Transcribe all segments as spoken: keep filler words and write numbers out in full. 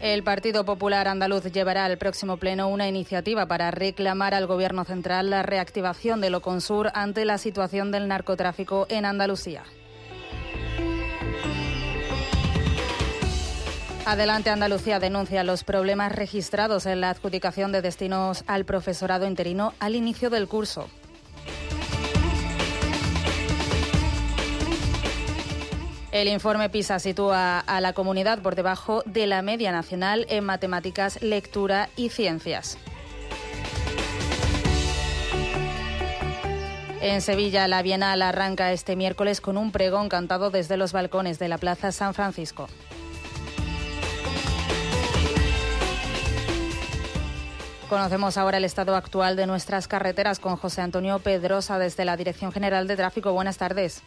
El Partido Popular Andaluz llevará al próximo pleno una iniciativa para reclamar al Gobierno central la reactivación de Loconsur ante la situación del narcotráfico en Andalucía. Adelante Andalucía denuncia los problemas registrados en la adjudicación de destinos al profesorado interino al inicio del curso. El informe PISA sitúa a la comunidad por debajo de la media nacional en matemáticas, lectura y ciencias. En Sevilla, la Bienal arranca este miércoles con un pregón cantado desde los balcones de la Plaza San Francisco. Conocemos ahora el estado actual de nuestras carreteras con José Antonio Pedrosa desde la Dirección General de Tráfico. Buenas tardes.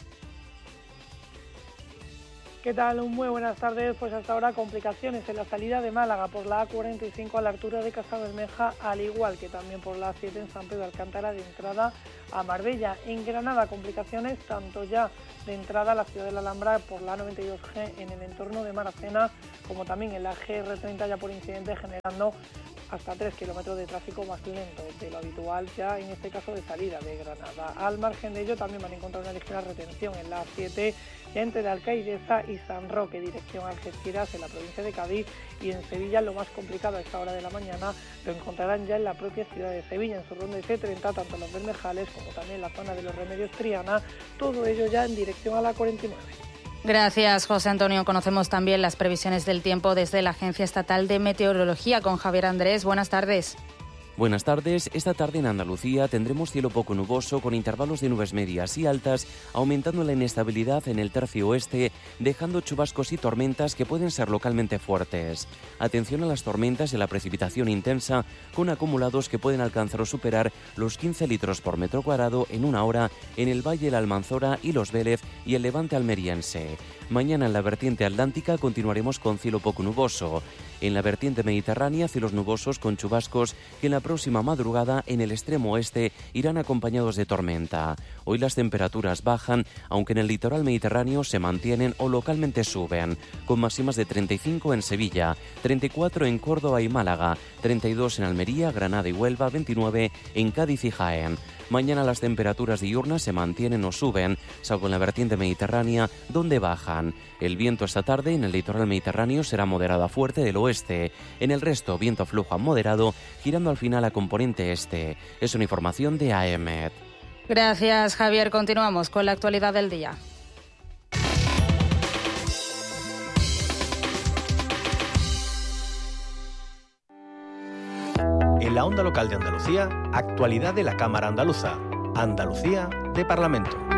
¿Qué tal? Muy buenas tardes. Pues hasta ahora complicaciones en la salida de Málaga por la A cuarenta y cinco a la altura de Casabermeja, al igual que también por la A siete en San Pedro de Alcántara de entrada a Marbella. En Granada complicaciones tanto ya de entrada a la ciudad de la Alhambra por la A noventa y dos G en el entorno de Maracena, como también en la G R treinta ya por incidente, generando hasta tres kilómetros de tráfico más lento de lo habitual ya en este caso de salida de Granada. Al margen de ello también van a encontrar una ligera retención en la A siete ya entre la Alcaidesa y San Roque, dirección Algeciras en la provincia de Cádiz, y en Sevilla lo más complicado a esta hora de la mañana lo encontrarán ya en la propia ciudad de Sevilla, en su ronda de C treinta, tanto en los Bermejales como también en la zona de los Remedios Triana, todo ello ya en dirección a la cuarenta y nueve. Gracias, José Antonio. Conocemos también las previsiones del tiempo desde la Agencia Estatal de Meteorología con Javier Andrés. Buenas tardes. Buenas tardes. Esta tarde en Andalucía tendremos cielo poco nuboso con intervalos de nubes medias y altas, aumentando la inestabilidad en el tercio oeste, dejando chubascos y tormentas que pueden ser localmente fuertes. Atención a las tormentas y la precipitación intensa, con acumulados que pueden alcanzar o superar los quince litros por metro cuadrado en una hora en el Valle, la Almanzora y Los Vélez y el Levante almeriense. Mañana en la vertiente atlántica continuaremos con cielo poco nuboso. En la vertiente mediterránea, cielos nubosos con chubascos que en la próxima madrugada en el extremo oeste irán acompañados de tormenta. Hoy las temperaturas bajan, aunque en el litoral mediterráneo se mantienen o localmente suben, con máximas de treinta y cinco en Sevilla, treinta y cuatro en Córdoba y Málaga, treinta y dos en Almería, Granada y Huelva, veintinueve en Cádiz y Jaén. Mañana las temperaturas diurnas se mantienen o suben, salvo en la vertiente mediterránea, donde bajan. El viento esta tarde en el litoral mediterráneo será moderado a fuerte del oeste. En el resto, viento flujo a moderado, girando al final a componente este. Es una información de A E M E T. Gracias, Javier. Continuamos con la actualidad del día. En la onda local de Andalucía, actualidad de la Cámara Andaluza. Andalucía de Parlamento.